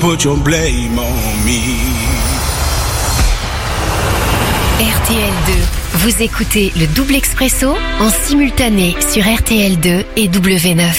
Put your blame on me. RTL2, vous écoutez le double expresso en simultané sur RTL2 et W9.